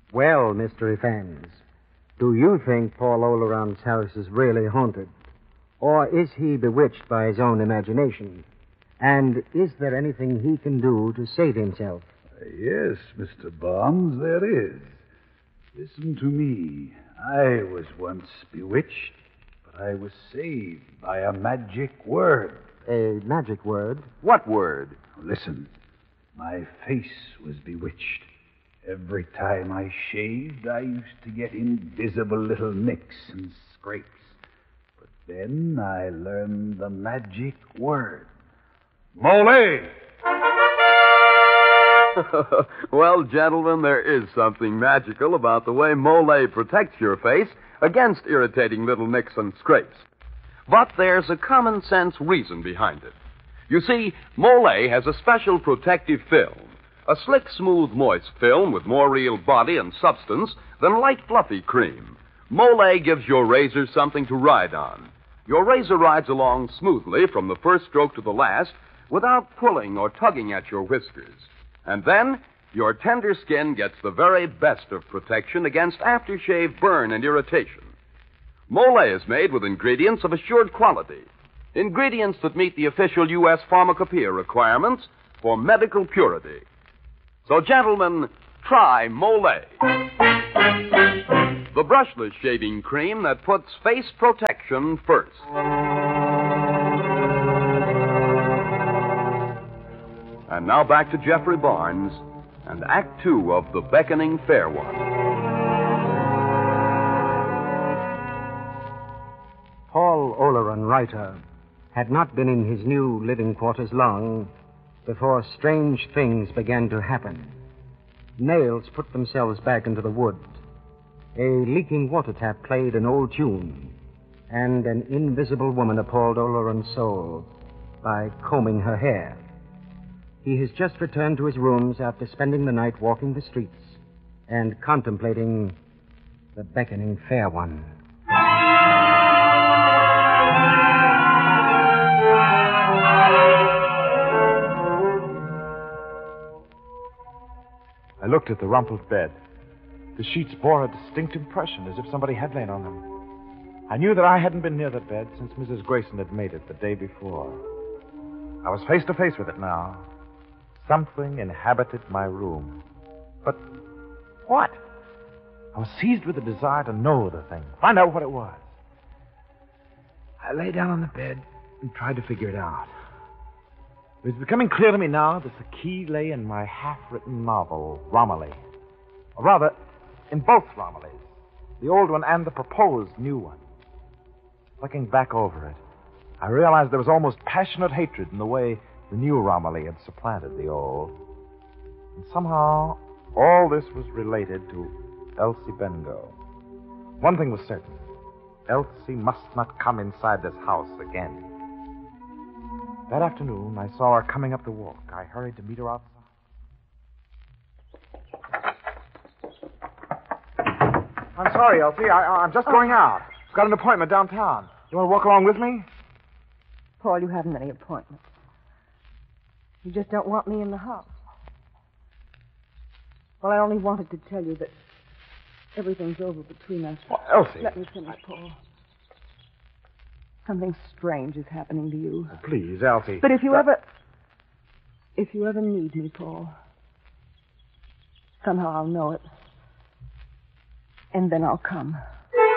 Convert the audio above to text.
Well, Mr. Evans, do you think Paul Oleron's house is really haunted? Or is he bewitched by his own imagination? And is there anything he can do to save himself? Yes, Mr. Barnes, there is. Listen to me. I was once bewitched, but I was saved by a magic word. A magic word? What word? Listen, my face was bewitched. Every time I shaved, I used to get invisible little nicks and scrapes. But then I learned the magic word. Mole! Well, gentlemen, there is something magical about the way Mole protects your face against irritating little nicks and scrapes. But there's a common sense reason behind it. You see, Mole has a special protective film. A slick, smooth, moist film with more real body and substance than light, fluffy cream. Mole gives your razor something to ride on. Your razor rides along smoothly from the first stroke to the last without pulling or tugging at your whiskers. And then, your tender skin gets the very best of protection against aftershave burn and irritation. Mole is made with ingredients of assured quality. Ingredients that meet the official U.S. pharmacopoeia requirements for medical purity. So, gentlemen, try Mole. The brushless shaving cream that puts face protection first. And now back to Jeffrey Barnes and Act Two of The Beckoning Fair One. Paul Oleron, writer, had not been in his new living quarters long before strange things began to happen. Nails put themselves back into the wood. A leaking water tap played an old tune, and an invisible woman appalled Oleron's soul by combing her hair. He has just returned to his rooms after spending the night walking the streets and contemplating the beckoning fair one. I looked at the rumpled bed. The sheets bore a distinct impression, as if somebody had lain on them. I knew that I hadn't been near that bed since Mrs. Grayson had made it the day before. I was face to face with it now. Something inhabited my room. But what? I was seized with a desire to know the thing, find out what it was. I lay down on the bed and tried to figure it out. It was becoming clear to me now that the key lay in my half-written novel, Romilly. Or rather, in both Romillys, the old one and the proposed new one. Looking back over it, I realized there was almost passionate hatred in the way the new Romilly had supplanted the old. And somehow, all this was related to Elsie Bengough. One thing was certain. Elsie must not come inside this house again. That afternoon, I saw her coming up the walk. I hurried to meet her outside. I'm sorry, Elsie. I'm just going out. I've got an appointment downtown. You want to walk along with me? Paul, you haven't any appointments. You just don't want me in the house. Well, I only wanted to tell you that everything's over between us. Well, Elsie. Let me finish, Paul. Something strange is happening to you. Oh, please, Elsie. But if you ever need me, Paul, somehow I'll know it. And then I'll come.